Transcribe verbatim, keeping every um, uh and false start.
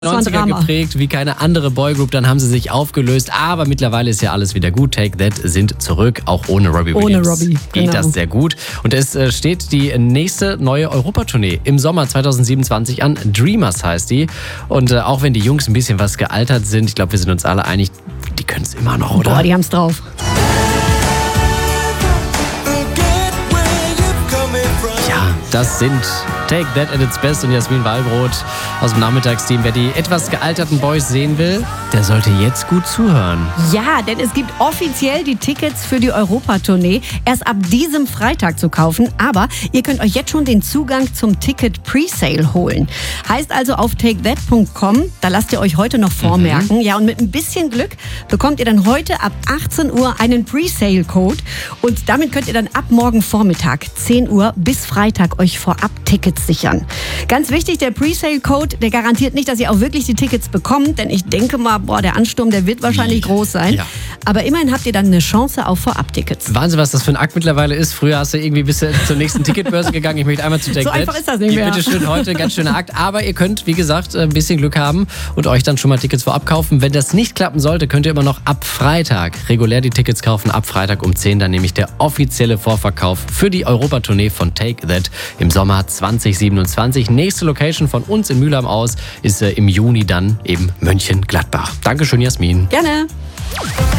Das war ein neunziger Drama. geprägt wie keine andere Boygroup, dann haben sie sich aufgelöst, aber mittlerweile ist ja alles wieder gut. Take That sind zurück, auch ohne Robbie Ohne Williams. Robbie, Geht genau. das sehr gut. Und es äh, steht die nächste neue Europatournee im Sommer zweitausendsiebenundzwanzig an. Dreamers heißt die. Und äh, auch wenn die Jungs ein bisschen was gealtert sind, ich glaube, wir sind uns alle einig, die können es immer noch, oder? Boah, die haben's drauf. Ja, das sind Take That at its best und Jasmin Wallbrot aus dem Nachmittagsteam. Wer die etwas gealterten Boys sehen will, der sollte jetzt gut zuhören. Ja, denn es gibt offiziell die Tickets für die Europatournee erst ab diesem Freitag zu kaufen. Aber ihr könnt euch jetzt schon den Zugang zum Ticket Presale holen. Heißt also auf take that punkt com, da lasst ihr euch heute noch vormerken. Mhm. Ja, und mit ein bisschen Glück bekommt ihr dann heute ab achtzehn Uhr einen Presale-Code. Und damit könnt ihr dann ab morgen Vormittag zehn Uhr bis Freitag euch vorab Tickets sichern. Ganz wichtig, der Presale-Code, der garantiert nicht, dass ihr auch wirklich die Tickets bekommt. Denn ich denke mal, boah, der Ansturm, der wird wahrscheinlich groß sein. Ja. Aber immerhin habt ihr dann eine Chance auf Vorab-Tickets. Wahnsinn, was das für ein Akt mittlerweile ist. Früher hast du irgendwie bis zur nächsten Ticketbörse gegangen. Ich möchte einmal zu Take So That. einfach ist das nicht mehr. Bitte schön, heute ganz schöner Akt. Aber ihr könnt, wie gesagt, ein bisschen Glück haben und euch dann schon mal Tickets vorab kaufen. Wenn das nicht klappen sollte, könnt ihr immer noch ab Freitag regulär die Tickets kaufen. Ab Freitag um zehn, dann nämlich der offizielle Vorverkauf für die Europatournee von Take That im Sommer zweitausendsiebenundzwanzig. Nächste Location von uns in Mülheim aus ist äh, im Juni dann eben Mönchengladbach. Dankeschön, Jasmin. Gerne.